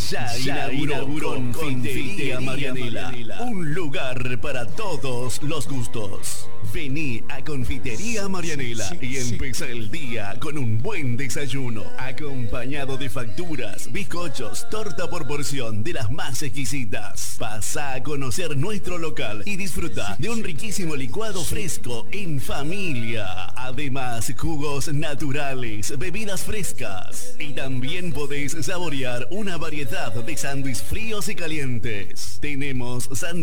Ya inauguró Confitería Marianela, un lugar para todos los gustos. Vení a Confitería Marianela y empieza el día con un buen desayuno, acompañado de facturas, bizcochos, torta por porción de las más exquisitas. Pasa a conocer nuestro local y disfruta de un riquísimo licuado fresco en familia. Además, jugos naturales, bebidas frescas. Y también podés saborear una variedad de sándwiches fríos y calientes. Tenemos